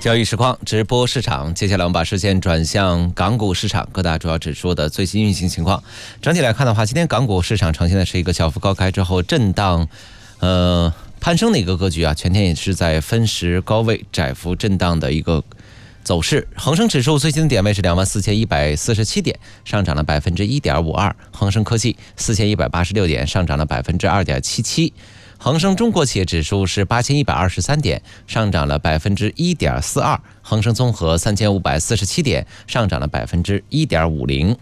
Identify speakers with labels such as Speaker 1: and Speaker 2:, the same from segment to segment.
Speaker 1: 交易实况直播市场，接下来我们把视线转向港股市场各大主要指数的最新运行情况。整体来看的话，今天港股市场呈现的是一个小幅高开之后震荡攀升的一个格局啊，全天也是在分时高位窄幅震荡的一个走势。恒生指数最新的点位是24,147点，上涨了 1.52%。恒生科技4186点，上涨了 2.77%。恒生中国企业指数是8123点，上涨了 1.42%。恒生综合3547点，上涨了 1.50%。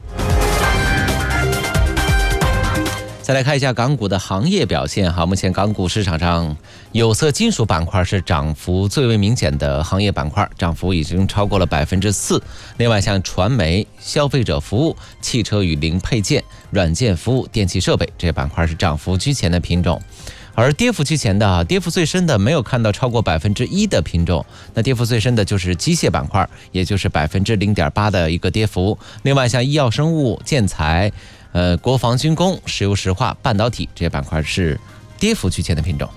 Speaker 1: 再来看一下港股的行业表现哈，目前港股市场上有色金属板块是涨幅最为明显的行业板块，涨幅已经超过了 4%。另外像传媒、消费者服务、汽车与零配件、软件服务、电气设备这些板块是涨幅居前的品种。而跌幅居前的跌幅最深的没有看到超过 1% 的品种，那跌幅最深的就是机械板块，也就是 0.8% 的一个跌幅。另外像医药生物、建材、国防军工、石油石化、半导体这些板块是跌幅居前的品种。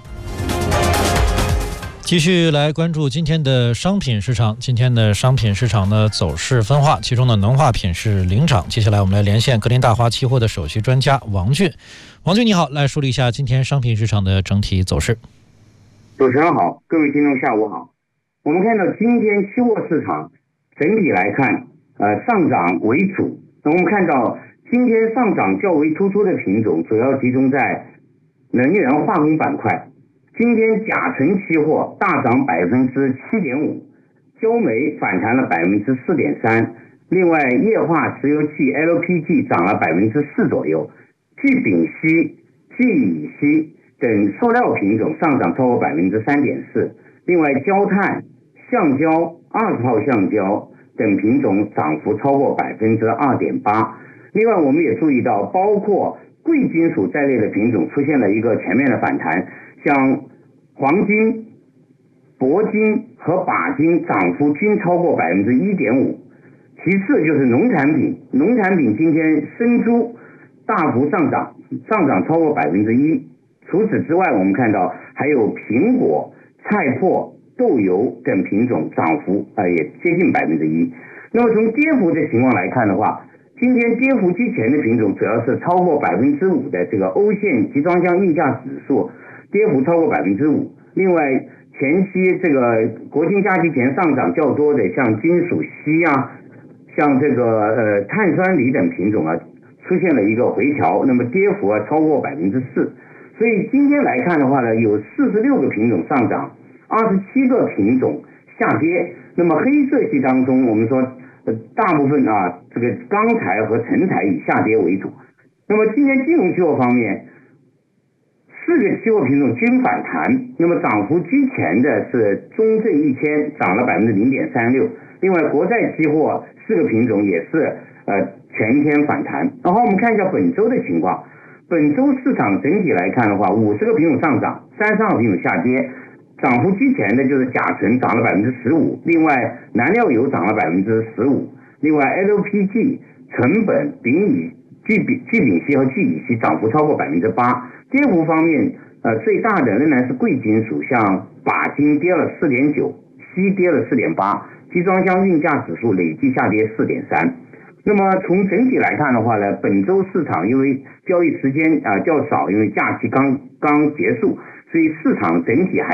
Speaker 2: 继续来关注今天的商品市场。今天的商品市场呢走势分化，其中的能化品是领涨。接下来我们来连线格林大华期货的首席专家王俊。王俊你好，来梳理一下今天商品市场的整体走势。
Speaker 3: 主持人好，各位听众下午好。我们看到今天期货市场整体来看，上涨为主。那我们看到今天上涨较为突出的品种主要集中在能源化工板块。今天甲醇期货大涨 7.5%， 焦煤反弹了 4.3%， 另外液化石油气 LPG 涨了 4% 左右，聚丙烯、聚乙烯等塑料品种上涨超过 3.4%， 另外焦炭、橡胶、20号橡胶等品种涨幅超过 2.8%。 另外我们也注意到，包括贵金属在内的品种出现了一个全面的反弹，像黄金、铂金和钯金涨幅均超过 1.5%。 其次就是农产品，农产品今天生猪大幅上涨超过 1%。 除此之外，我们看到还有苹果、菜粕、豆油等品种涨幅也接近 1%。 那么从跌幅的情况来看的话，今天跌幅居前的品种主要是超过 5% 的这个欧线集装箱运价指数跌幅超过 5%。 另外前期这个国庆假期前上涨较多的像金属锡像这个碳酸锂等品种出现了一个回调，那么跌幅超过 4%。 所以今天来看的话呢，有46个品种上涨，27个品种下跌。那么黑色系当中，我们说大部分这个钢材和成材以下跌为主。那么今天金融期货方面，4个期货品种均反弹，那么涨幅居前的是中证1000涨了 0.36%， 另外国债期货4个品种也是全天反弹。然后我们看一下本周的情况，本周市场整体来看的话，50个品种上涨，32个品种下跌。涨幅居前的就是甲醇涨了 15%， 另外燃料油涨了 15%， 另外 LPG、成本、聚丙烯和聚乙烯涨幅超过 8%。 跌幅方面最大的仍然是贵金属，像钯金跌了 4.9%， 锡跌了 4.8%， 集装箱运价指数累计下跌 4.3%。 那么从整体来看的话呢，本周市场因为交易时间较少，因为假期刚结束，所以市场整体还